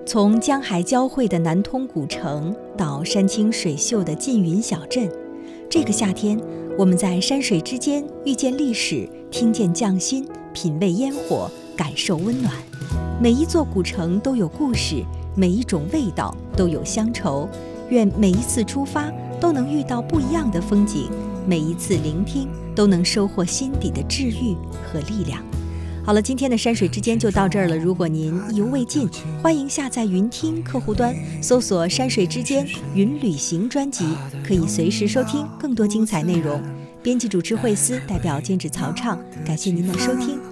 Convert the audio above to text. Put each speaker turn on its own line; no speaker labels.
从江海交汇的南通古城到山清水秀的缙云小镇，这个夏天，我们在山水之间遇见历史，听见匠心，品味烟火，感受温暖。每一座古城都有故事，每一种味道都有乡愁。愿每一次出发都能遇到不一样的风景，每一次聆听都能收获心底的治愈和力量。好了，今天的山水之间就到这儿了。如果您意犹未尽，欢迎下载云听客户端，搜索山水之间云旅行专辑，可以随时收听更多精彩内容。编辑主持惠思，代表监制曹畅，感谢您的收听，